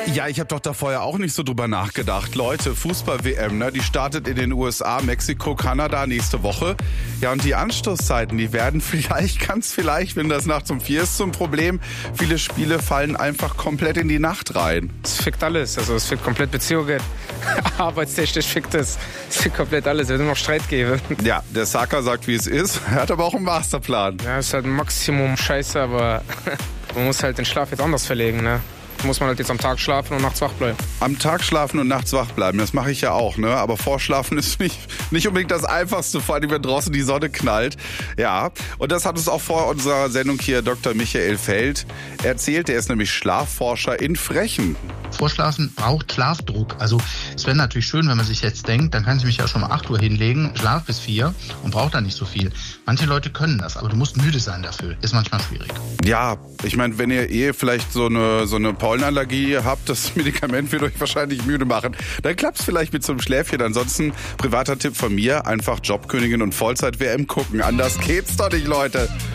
Ja, ich habe doch da vorher auch nicht so drüber nachgedacht. Leute, Fußball-WM, ne, die startet in den USA, Mexiko, Kanada nächste Woche. Ja, und die Anstoßzeiten, die werden ganz vielleicht, wenn das nachts um 4 ist, zum Problem. Viele Spiele fallen einfach komplett in die Nacht rein. Es fickt alles, also es fickt komplett Beziehungen. Arbeitstechnisch fickt es. Es fickt komplett alles, es wird nur noch Streit geben. Ja, der Saka sagt, wie es ist. Er hat aber auch einen Masterplan. Ja, es ist halt ein Maximum Scheiße, aber man muss halt den Schlaf jetzt anders verlegen, ne? Muss man halt jetzt am Tag schlafen und nachts wach bleiben. Am Tag schlafen und nachts wach bleiben, das mache ich ja auch, ne? Aber vorschlafen ist nicht unbedingt das Einfachste, vor allem wenn draußen die Sonne knallt. Ja, und das hat uns auch vor unserer Sendung hier Dr. Michael Feld erzählt. Er ist nämlich Schlafforscher in Frechen. Vorschlafen braucht Schlafdruck. Also es wäre natürlich schön, wenn man sich jetzt denkt, dann kann ich mich ja schon mal 8 Uhr hinlegen, schlaf bis 4 und braucht dann nicht so viel. Manche Leute können das, aber du musst müde sein dafür. Ist manchmal schwierig. Ja, ich meine, wenn ihr vielleicht so eine Pollenallergie habt, das Medikament wird euch wahrscheinlich müde machen, dann klappt's vielleicht mit so einem Schläfchen. Ansonsten, privater Tipp von mir, einfach Jobkönigin und Vollzeit-WM gucken. Anders geht's doch nicht, Leute.